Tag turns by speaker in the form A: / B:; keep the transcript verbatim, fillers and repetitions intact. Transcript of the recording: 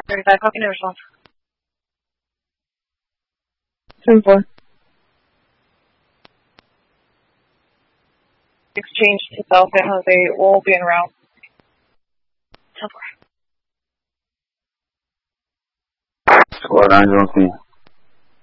A: thirty-five, copy, no response.
B: ten four.
A: Exchange to South San Jose, we'll be en route. ten four.
C: Squad nine zero three.